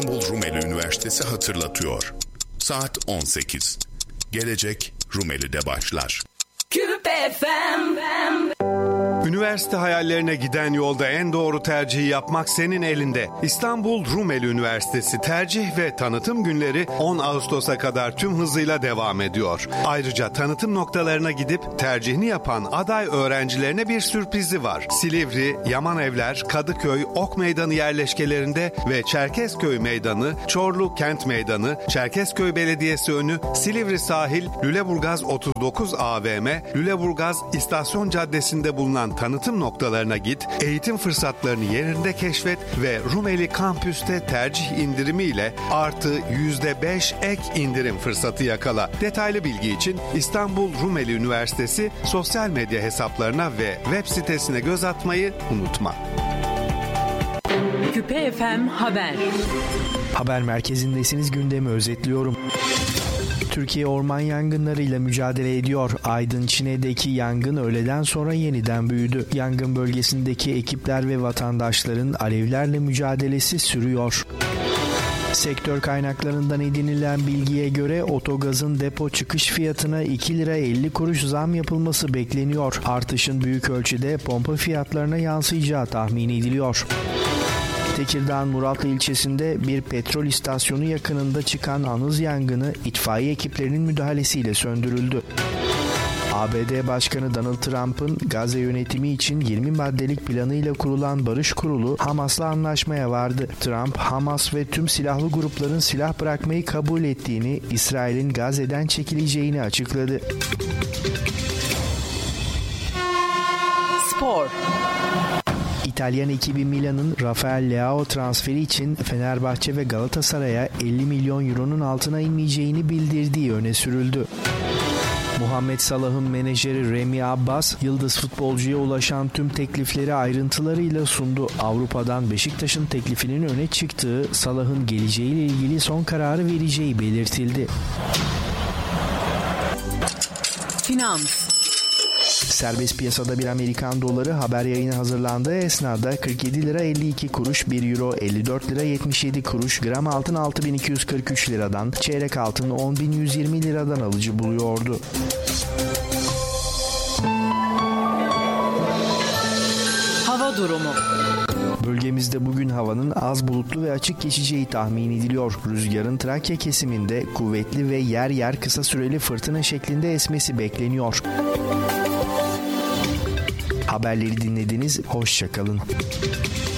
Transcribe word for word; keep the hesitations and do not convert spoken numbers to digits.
İstanbul Rumeli Üniversitesi hatırlatıyor. Saat on sekiz. Gelecek Rumeli'de başlar. Küpe F M. Üniversite hayallerine giden yolda en doğru tercihi yapmak senin elinde. İstanbul Rumeli Üniversitesi tercih ve tanıtım günleri on Ağustos'a kadar tüm hızıyla devam ediyor. Ayrıca tanıtım noktalarına gidip tercihini yapan aday öğrencilerine bir sürprizi var. Silivri, Yamanevler, Kadıköy, Ok Meydanı yerleşkelerinde ve Çerkezköy Meydanı, Çorlu Kent Meydanı, Çerkezköy Belediyesi önü, Silivri Sahil, Lüleburgaz otuz dokuz A V M, Lüleburgaz İstasyon Caddesi'nde bulunan tanıtım noktalarına git, eğitim fırsatlarını yerinde keşfet ve Rumeli Kampüs'te tercih indirimiyle artı yüzde beş ek indirim fırsatı yakala. Detaylı bilgi için İstanbul Rumeli Üniversitesi sosyal medya hesaplarına ve web sitesine göz atmayı unutma. Küpe F M Haber. Haber merkezindesiniz, gündemi özetliyorum. Türkiye orman yangınlarıyla mücadele ediyor. Aydın Çine'deki yangın öğleden sonra yeniden büyüdü. Yangın bölgesindeki ekipler ve vatandaşların alevlerle mücadelesi sürüyor. Sektör kaynaklarından edinilen bilgiye göre otogazın depo çıkış fiyatına iki lira elli kuruş zam yapılması bekleniyor. Artışın büyük ölçüde pompa fiyatlarına yansıyacağı tahmin ediliyor. Tekirdağ Muratlı ilçesinde bir petrol istasyonu yakınında çıkan anız yangını itfaiye ekiplerinin müdahalesiyle söndürüldü. A B D Başkanı Donald Trump'ın Gazze yönetimi için yirmi maddelik planıyla kurulan Barış Kurulu Hamas'la anlaşmaya vardı. Trump, Hamas ve tüm silahlı grupların silah bırakmayı kabul ettiğini, İsrail'in Gazze'den çekileceğini açıkladı. Spor. İtalyan ekibi Milan'ın Rafael Leao transferi için Fenerbahçe ve Galatasaray'a elli milyon euronun altına inmeyeceğini bildirdiği öne sürüldü. Muhammed Salah'ın menajeri Remy Abbas, yıldız futbolcuya ulaşan tüm teklifleri ayrıntılarıyla sundu. Avrupa'dan Beşiktaş'ın teklifinin öne çıktığı, Salah'ın geleceğiyle ilgili son kararı vereceği belirtildi. Finans. Serbest piyasada bir Amerikan doları haber yayını hazırlandığı esnada kırk yedi lira elli iki kuruş, bir euro elli dört lira yetmiş yedi kuruş, gram altın altı bin iki yüz kırk üç liradan, çeyrek altın on bin yüz yirmi liradan alıcı buluyordu. Hava durumu. Bölgemizde bugün havanın az bulutlu ve açık geçeceği tahmin ediliyor. Rüzgarın Trakya kesiminde kuvvetli ve yer yer kısa süreli fırtına şeklinde esmesi bekleniyor. Haberleri dinlediniz, hoşça kalın.